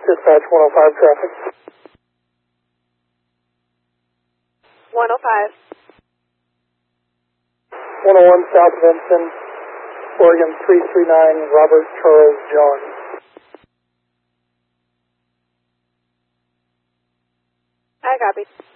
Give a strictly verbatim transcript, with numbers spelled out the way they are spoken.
dispatch one oh five traffic. one oh five. one oh one south of Ensign, Oregon three three nine, Robert Charles John. I copy.